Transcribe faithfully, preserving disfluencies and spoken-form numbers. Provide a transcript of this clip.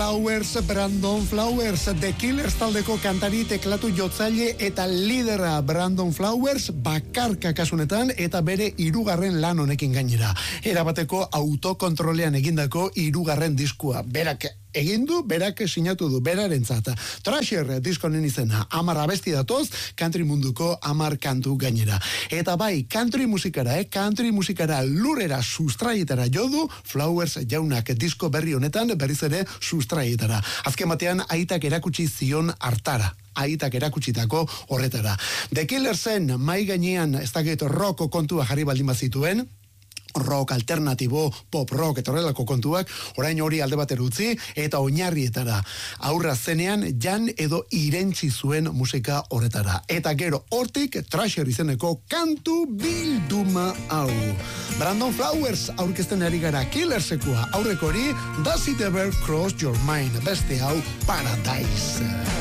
Flowers, Brandon Flowers, The Killers taldeko kantari, teklatu jotzaile eta lidera Brandon Flowers, bakarka kasunetan eta bere hirugarren lan honekin gainera. Erabateko autokontrolean egindako hirugarren diskua. Berak egin du, berak sinatu du, berarentzat. Thrasher diskonen izena, amar abesti datoz, country munduko amar kantu gainera. Eta bai, country musikara, eh? country musikara lurera sustraietara jodu, Flowers jaunak disko berri honetan berriz ere sustraietara. Azken batean, aitak erakutsi zion hartara. Aitak erakutsitako horretara. The Killersen mai gainean ez dakit roko kontua jarri baldin bazituen, rock alternatibo, pop rock eta horrelako kontuak, orain hori alde batera utzi eta oinarrietara. Aurra zenean jan edo irentzi zuen musika horretara. Eta gero hortik Thrasher izeneko kantu bilduma hau. Brandon Flowers aurkezten ari gara Killersekoa, aurreko hori Does It Ever Cross Your Mind, beste hau Paradise.